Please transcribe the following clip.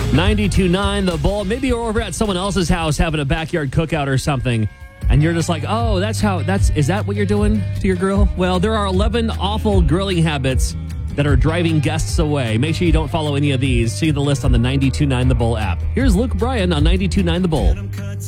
92.9 The Bull. Maybe you're over at someone else's house having a backyard cookout or something, and you're just like, oh, is that what you're doing to your grill? Well, there are 11 awful grilling habits that are driving guests away. Make sure you don't follow any of these. See the list on the 92.9 The Bull app. Here's Luke Bryan on 92.9 The Bull.